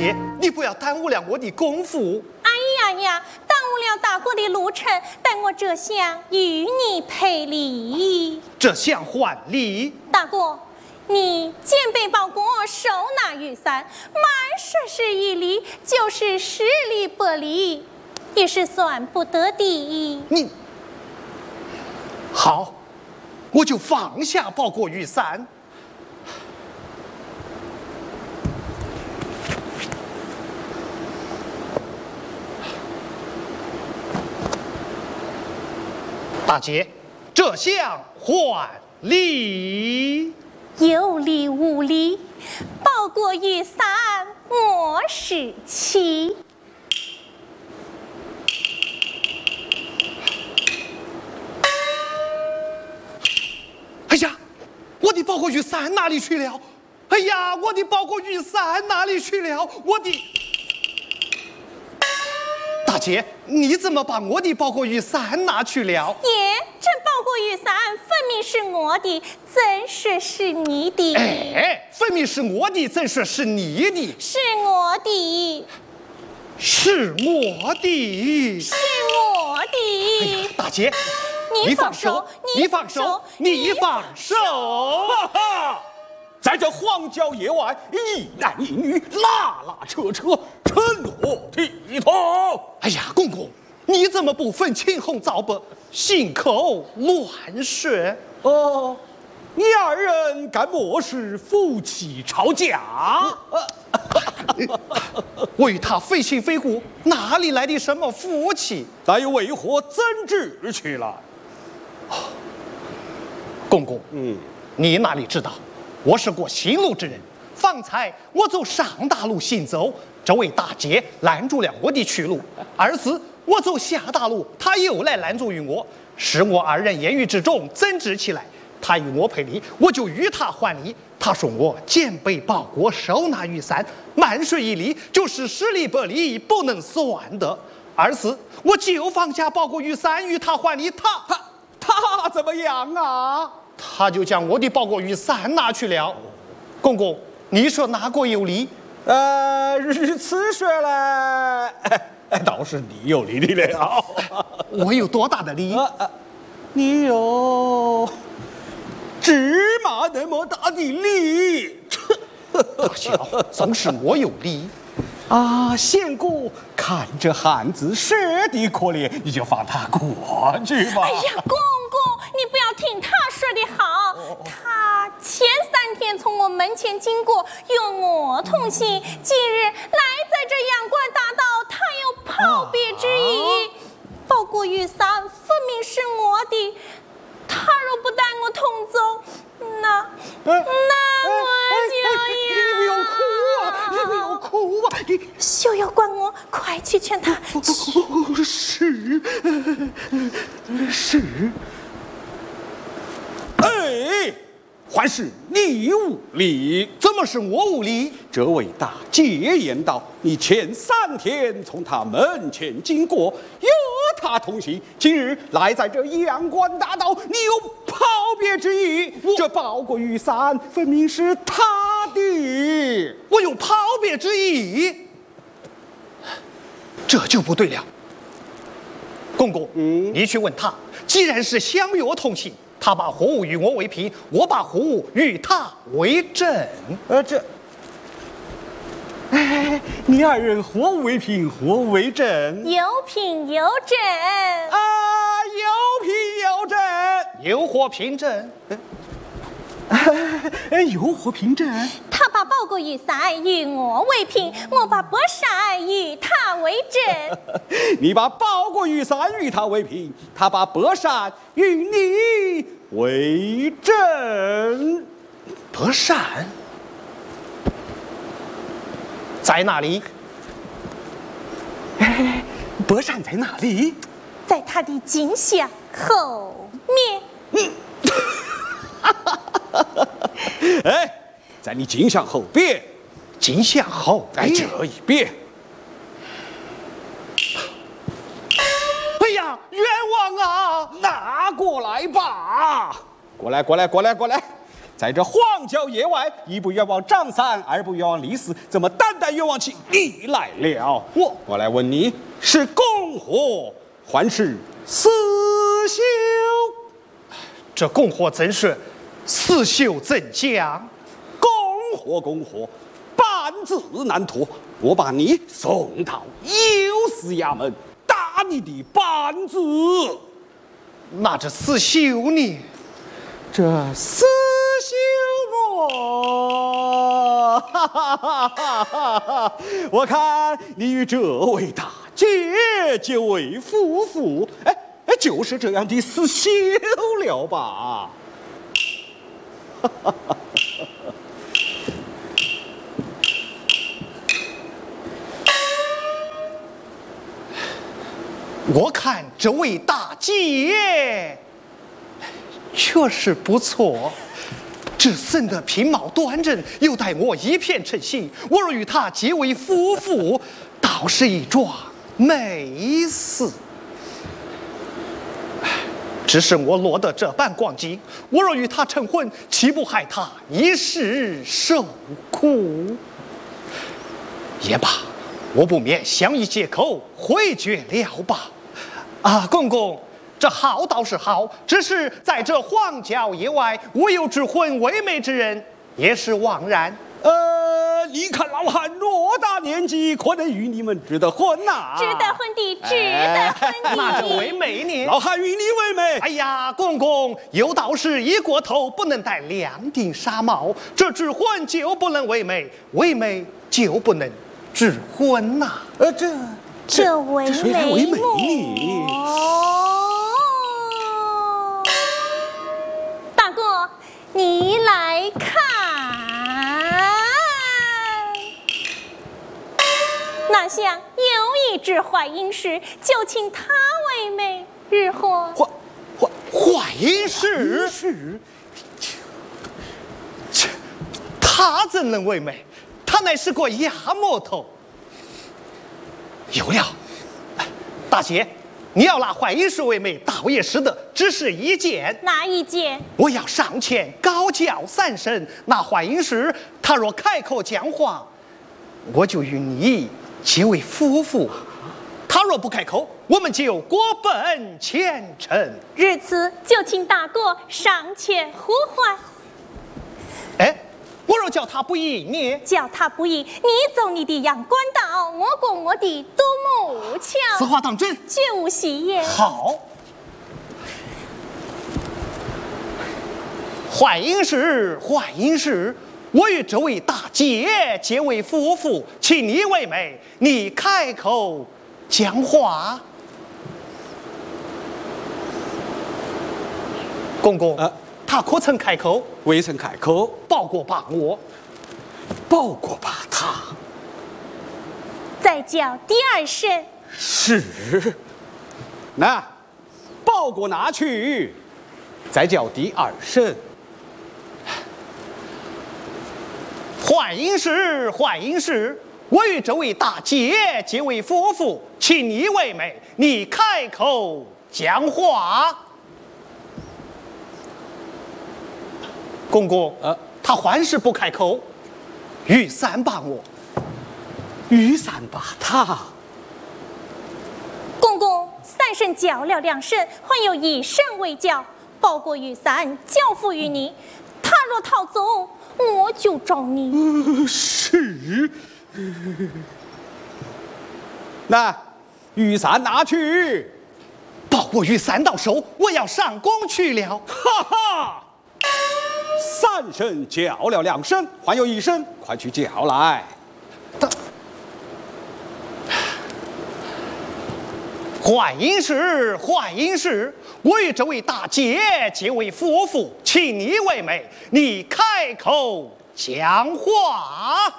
姐，你不要耽误了我的功夫。 哎呀，耽误了大哥的路程，待我这厢与你赔礼。 这厢还礼？ 大哥，你肩背包裹，手拿雨伞，满11里就是10里8里，也是算不得的。 你好，我就放下包裹雨伞。大姐，这厢还礼。 有理无理，包裹雨伞我是妻。 哎呀，我的包裹雨伞哪里去了？哎呀，我的包裹雨伞哪里去了？我的大姐，你怎么把我的包裹雨伞拿去了？ 耶，这包裹雨伞分明是我的，怎说是你的？ 哎，分明是我的，怎说是你的？ 是我的， 是我的， 是我的。 哎呀，大姐， 你放手， 你放手，你放手！ 哈哈，在这荒郊野外，一男一女，拉拉扯扯，成何体统？ 哎呀，公公，你怎么不分青红皂白，信口乱说？ 哦，你二人该莫是夫妻吵架？ 我与他非亲非故，哪里来的什么夫妻？ 但又为何怎知去了？ 公公，你哪里知道？我是过新路之人，方才我走上大路行走，这位大姐拦住了我的去路。而次我走下大路，她又来拦住于我，使我二人言语之中争执起来。她与我赔礼，我就与她还礼。她说我肩背包裹，手拿雨伞，满水1里就是10里8里，不能算的。而次我就放下包裹雨伞与她还礼， 他怎么样啊？ 他就将我的包裹雨伞拿去了。公公，你说哪个有理？ 如此说来，倒是你有理的了。 我有多大的理？ 你有芝麻那么大的理。 大小，总是我有理。 啊，仙姑看这汉子舍得可怜，你就放他过去吧。 哎呀，公公，你不要听他说的好。他前3天从我门前经过，与我同行，今日来在这阳关大道，他有抛别之意。包裹雨伞分明是我的，他若不带我同走，那我就你不要哭啊！你不要哭啊！你休要管我，快去劝他。 是。 哎，还是你无理。 怎么是我无理？ 这位大姐言道，你前3天从他门前经过，与他同行，今日来在这阳关大道，你有抛别之意。这包裹雨伞分明是他的， 我有抛别之意，这就不对了。公公，你去问他，既然是相与我同行，他把货物与我为凭，我把货物与他为证。 你二人何为凭，何为证？ 有凭有证啊，有凭有证， 有何凭证？ 有何凭证？ 他把包裹雨伞与我为凭，我把薄扇与他为证。 你把包裹雨伞与他为凭，他把薄扇与你为证。 薄扇在哪里？ 薄扇在哪里？ 在他的颈项后面。 哎，在你颈项后边， 颈项后边。 在这一边。 哎呀，冤枉啊！ 拿过来吧，过来， 在这荒郊野外，一不远望张三，二不远望李四，怎么单单远望起你来了？我来问你，是共火还是死囚？ 这共火怎是？死囚怎讲？ 共火，半字难脱。我把你送到右司衙门，打你的半字。 那这死囚呢？ 这死囚我，哈哈哈哈哈！我看你与这位大姐结为夫妇，就是这样的死囚了吧？哈哈哈！ 我看这位大姐确实不错，这生得品貌端正，又待我一片称心。我若与她结为夫妇，倒是一桩美事。只是我落得这般光景，我若与她成婚，岂不害她一世受苦？也罢，我不免相依借口回绝了吧。公公，这好倒是好，只是在这荒郊野外，无有指婚为媒之人，也是枉然。 你看老汉偌大年纪，可能与你们指得婚呐？ 指得婚的，指得婚的。 那就为媒呢？ 老汉与你为媒。 哎呀，公公，有道是一过头不能戴两顶纱帽，这指婚就不能为媒，为媒就不能指婚呐。 这为媒呢？ 大哥，你来看，那厢有一只坏阴氏，就请他为媒，日后坏阴氏，他怎能为媒？他乃是个衙门头。有了，大姐，你要拿坏阴氏为媒，倒也是的，只是一件。 哪一件？ 我要上前高叫3声，那坏阴氏他若开口讲话，我就与你结为夫妇；他若不开口，我们就各奔前程。 日此就请大哥上前呼唤。 我若叫他不依你， 叫他不依，你走你的阳关道，我过我的独木桥。 此话当真？ 绝无戏言。 好。坏阴氏，我与这位大姐结为夫妇，请你为媒，你开口讲话。公公，他可曾开口？ 未曾开口。 报过把我， 报过把他。 再叫第2声。 是。那报过拿去，再叫第2声。 坏阴氏，我与这位大姐结为夫妇，请你为媒，你开口讲话。公公，他还是不开口，雨伞把我， 雨伞把他。 公公3声叫了2声，还有1声未叫，报过雨伞交付于你。他若逃走，我就找你。 是。那雨伞拿去， 报过雨伞到手，我要上宫去了。 哈哈！3声叫了2声，还有1声，快去叫来。 坏阴氏，我与这位大姐结为夫妇，请你为媒，你开口讲话。